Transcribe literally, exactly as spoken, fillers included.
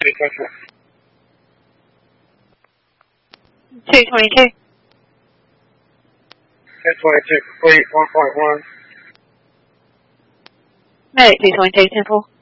two twenty-two. two twenty-two, complete, one point one. Medic two twenty-two, ten four.